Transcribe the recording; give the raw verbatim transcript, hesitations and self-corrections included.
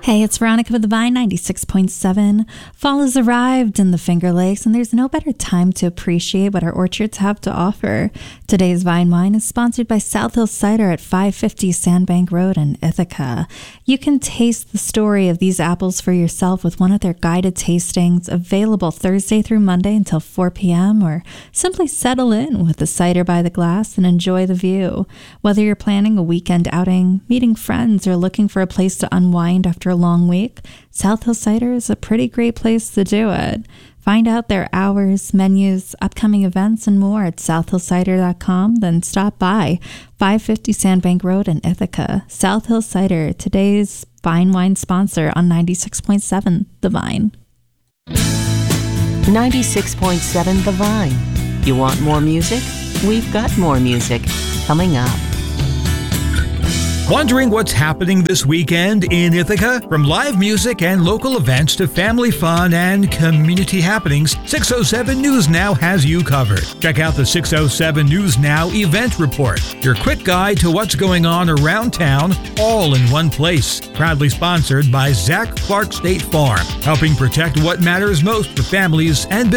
Hey, it's Veronica with the Vine ninety-six point seven. Fall has arrived in the Finger Lakes, and there's no better time to appreciate what our orchards have to offer. Today's Vine Wine is sponsored by South Hill Cider at five fifty Sandbank Road in Ithaca. You can taste the story of these apples for yourself with one of their guided tastings, available Thursday through Monday until four p.m., or simply settle in with the cider by the glass and enjoy the view. Whether you're planning a weekend outing, meeting friends, or looking for a place to unwind after a long week, South Hill Cider is a pretty great place to do it. Find out their hours, menus, upcoming events, and more at south hill cider dot com. Then stop by five fifty Sandbank Road in Ithaca. South Hill Cider, today's Vine Wine sponsor on ninety-six point seven The Vine. ninety-six point seven The Vine. You want more music? We've got more music coming up. Wondering what's happening this weekend in Ithaca? From live music and local events to family fun and community happenings, six oh seven News Now has you covered. Check out the six oh seven News Now event report, your quick guide to what's going on around town, all in one place. Proudly sponsored by Zach Clark State Farm, helping protect what matters most for families and businesses.